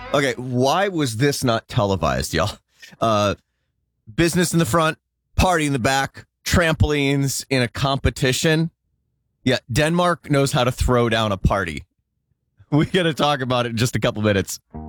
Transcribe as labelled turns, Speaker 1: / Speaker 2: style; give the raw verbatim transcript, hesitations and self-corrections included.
Speaker 1: Okay, why was this not televised, y'all? Uh, business in the front, party in the back, trampolines in a competition. Yeah, Denmark knows how to throw down a party. We're going to talk about it in just a couple minutes.